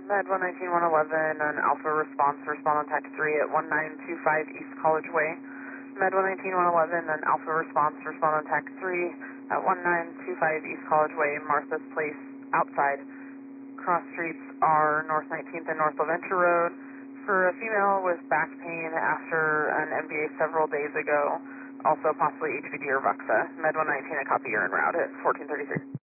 Med 119-111, an Alpha response, respond on text 3 at 1925 East College Way. Med 119-111, an Alpha response, respond on text 3 at 1925 East College Way, Martha's Place, outside. Cross streets are North 19th and North LaVenture Road. For a female with back pain after an MBA several days ago, also possibly HVD or VUXA. Med 119, a copy, you're en route at 1433.